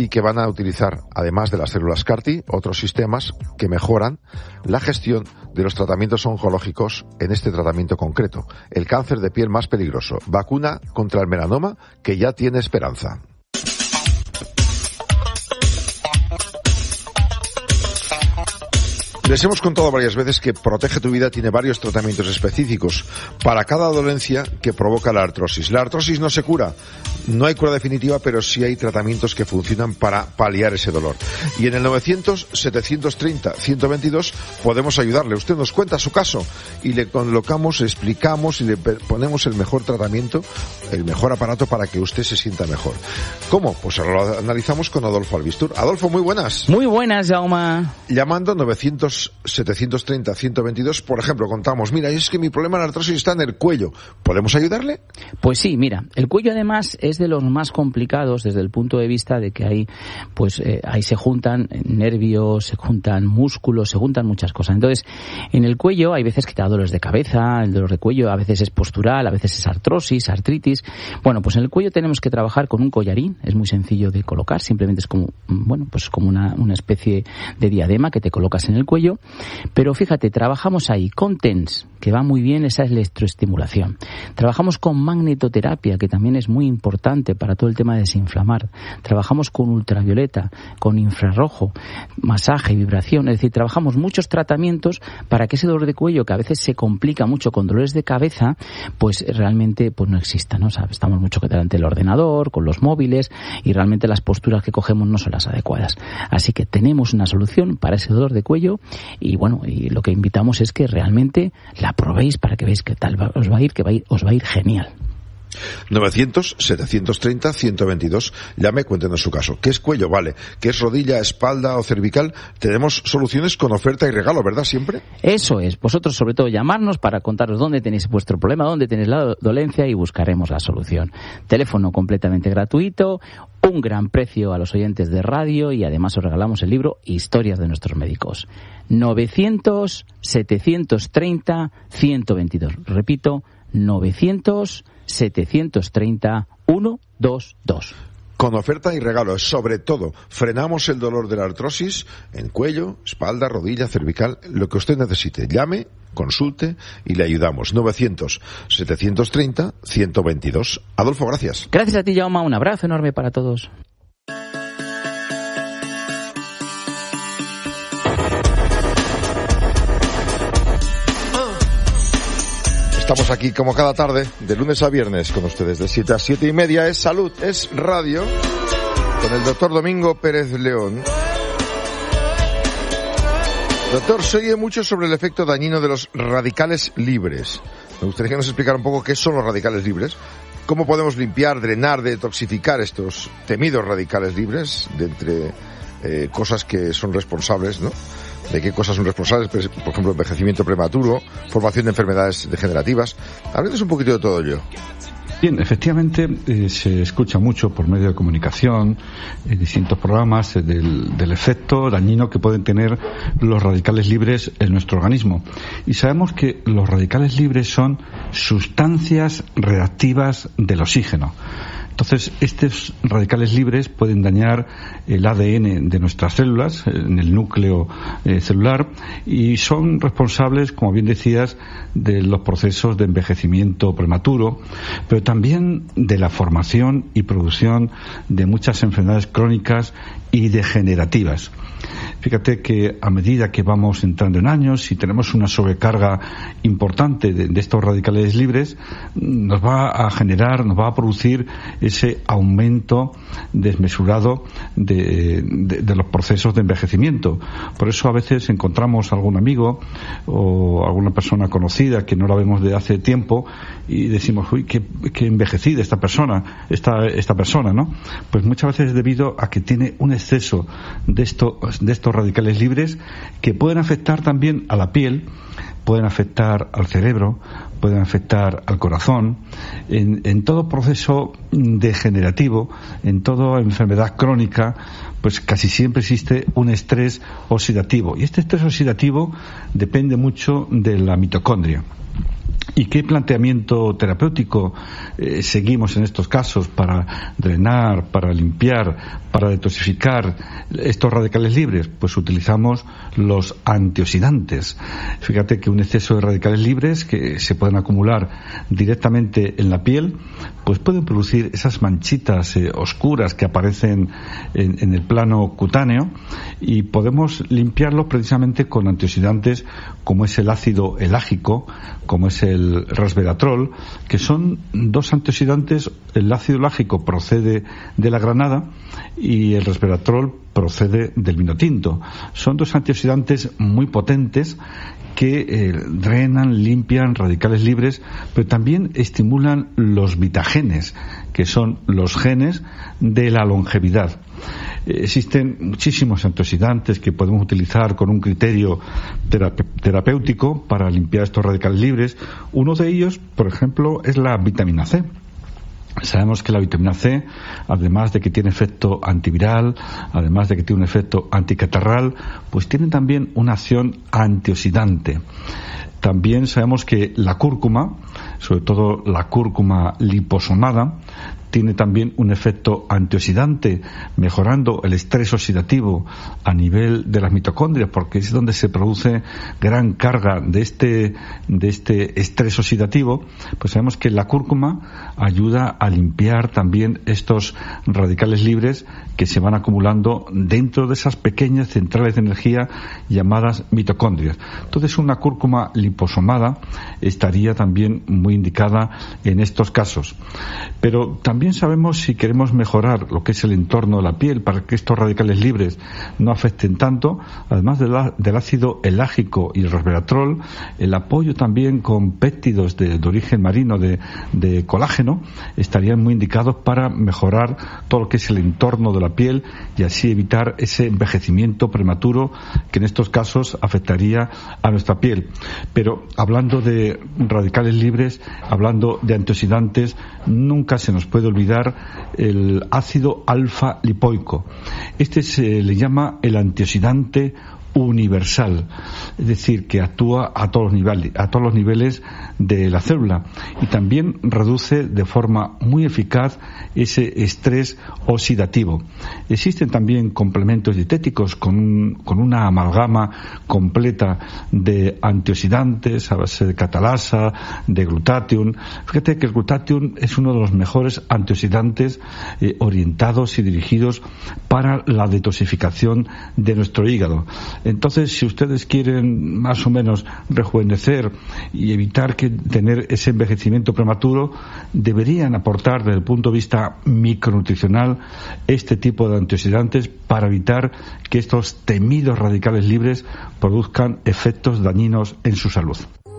y que van a utilizar, además de las células CAR-T, otros sistemas que mejoran la gestión de los tratamientos oncológicos en este tratamiento concreto, el cáncer de piel más peligroso, vacuna contra el melanoma que ya tiene esperanza. Les hemos contado varias veces que Protege tu Vida tiene varios tratamientos específicos para cada dolencia que provoca la artrosis. La artrosis no se cura, no hay cura definitiva, pero sí hay tratamientos que funcionan para paliar ese dolor. Y en el 900-730-122 podemos ayudarle. Usted nos cuenta su caso y le colocamos, le explicamos y le ponemos el mejor tratamiento, el mejor aparato para que usted se sienta mejor. ¿Cómo? Pues ahora lo analizamos con Adolfo Albistur. Adolfo, muy buenas. Muy buenas, Jaume. Llamando 900-730-122, por ejemplo, contamos, mira, es que mi problema de artrosis está en el cuello. ¿Podemos ayudarle? Pues sí, mira, el cuello además es de los más complicados desde el punto de vista de que ahí se juntan nervios, se juntan músculos, se juntan muchas cosas. Entonces, en el cuello hay veces que te da dolores de cabeza, el dolor de cuello a veces es postural, a veces es artrosis, artritis. Bueno, pues en el cuello tenemos que trabajar con un collarín, es muy sencillo de colocar, simplemente es como, como una especie de diadema que te colocas en el cuello. Pero fíjate, trabajamos ahí con TENS, que va muy bien esa electroestimulación. Trabajamos con magnetoterapia, que también es muy importante para todo el tema de desinflamar. Trabajamos con ultravioleta, con infrarrojo, masaje, vibración. Es decir, trabajamos muchos tratamientos para que ese dolor de cuello, que a veces se complica mucho con dolores de cabeza, pues realmente no exista, ¿no? O sea, estamos mucho delante del ordenador, con los móviles, y realmente las posturas que cogemos no son las adecuadas. Así que tenemos una solución para ese dolor de cuello y lo que invitamos es que realmente la probéis para que veáis qué tal os va a ir, os va a ir genial. 900-730-122. Llame, cuéntenos su caso. ¿Qué es cuello? Vale. ¿Qué es rodilla, espalda o cervical? Tenemos soluciones con oferta y regalo, ¿verdad? Siempre. Eso es. Vosotros, sobre todo, llamarnos para contaros dónde tenéis vuestro problema, dónde tenéis la dolencia y buscaremos la solución. Teléfono completamente gratuito, un gran precio a los oyentes de radio y además os regalamos el libro Historias de nuestros médicos. 900-730-122. Repito, 900-730-122. Con oferta y regalo, sobre todo, frenamos el dolor de la artrosis en cuello, espalda, rodilla, cervical, lo que usted necesite. Llame, consulte y le ayudamos. 900-730-122. Adolfo, gracias. Gracias a ti, Jaume. Un abrazo enorme para todos. Estamos aquí como cada tarde, de lunes a viernes, con ustedes de 7 a 7 y media. Es salud, es radio, con el doctor Domingo Pérez León. Doctor, se oye mucho sobre el efecto dañino de los radicales libres. Me gustaría que nos explicara un poco qué son los radicales libres, cómo podemos limpiar, drenar, detoxificar estos temidos radicales libres de entre cosas que son responsables, ¿no? De qué cosas son responsables, por ejemplo, envejecimiento prematuro, formación de enfermedades degenerativas. Háblenos un poquito de todo ello. Bien, efectivamente se escucha mucho por medio de comunicación, en distintos programas, del efecto dañino que pueden tener los radicales libres en nuestro organismo. Y sabemos que los radicales libres son sustancias reactivas del oxígeno. Entonces, estos radicales libres pueden dañar el ADN de nuestras células, en el núcleo celular, y son responsables, como bien decías, de los procesos de envejecimiento prematuro, pero también de la formación y producción de muchas enfermedades crónicas y degenerativas. Fíjate que a medida que vamos entrando en años, si tenemos una sobrecarga importante de estos radicales libres, nos va a producir ese aumento desmesurado de los procesos de envejecimiento. Por eso a veces encontramos algún amigo o alguna persona conocida que no la vemos de hace tiempo y decimos, uy, qué envejecida esta persona, ¿no? Pues muchas veces es debido a que tiene un exceso de estos radicales libres que pueden afectar también a la piel, pueden afectar al cerebro, pueden afectar al corazón, en todo proceso degenerativo, en toda enfermedad crónica, pues casi siempre existe un estrés oxidativo. Y este estrés oxidativo depende mucho de la mitocondria. ¿Y qué planteamiento terapéutico seguimos en estos casos para drenar, para limpiar, para detoxificar estos radicales libres? Pues utilizamos los antioxidantes. Fíjate que un exceso de radicales libres que se pueden acumular directamente en la piel, pues pueden producir esas manchitas oscuras que aparecen en el plano cutáneo, y podemos limpiarlos precisamente con antioxidantes como es el ácido elágico, como es el resveratrol, que son dos antioxidantes. El ácido elágico procede de la granada y el resveratrol procede del vino tinto. Son dos antioxidantes muy potentes que drenan, limpian radicales libres, pero también estimulan los vitagenes, que son los genes de la longevidad. Existen muchísimos antioxidantes que podemos utilizar con un criterio terapéutico para limpiar estos radicales libres. Uno de ellos, por ejemplo, es la vitamina C. Sabemos que la vitamina C, además de que tiene efecto antiviral, además de que tiene un efecto anticatarral, pues tiene también una acción antioxidante. También sabemos que la cúrcuma, sobre todo la cúrcuma liposomada, tiene también un efecto antioxidante, mejorando el estrés oxidativo a nivel de las mitocondrias, porque es donde se produce gran carga de este estrés oxidativo. Pues sabemos que la cúrcuma ayuda a limpiar también estos radicales libres que se van acumulando dentro de esas pequeñas centrales de energía llamadas mitocondrias. Entonces, una cúrcuma liposomada estaría también muy indicada en estos casos. Pero también sabemos, si queremos mejorar lo que es el entorno de la piel para que estos radicales libres no afecten tanto, además del ácido elágico y el resveratrol, el apoyo también con péptidos de origen marino de colágeno estarían muy indicados para mejorar todo lo que es el entorno de la piel y así evitar ese envejecimiento prematuro que en estos casos afectaría a nuestra piel. Pero hablando de radicales libres, hablando de antioxidantes, nunca se nos puede olvidar el ácido alfa lipoico. Este se le llama el antioxidante universal, es decir, que actúa a todos los niveles de la célula y también reduce de forma muy eficaz ese estrés oxidativo. Existen también complementos dietéticos con una amalgama completa de antioxidantes a base de catalasa, de glutatión. Fíjate que el glutatión es uno de los mejores antioxidantes orientados y dirigidos para la detoxificación de nuestro hígado. Entonces, si ustedes quieren más o menos rejuvenecer y evitar tener ese envejecimiento prematuro, deberían aportar desde el punto de vista micronutricional este tipo de antioxidantes para evitar que estos temidos radicales libres produzcan efectos dañinos en su salud.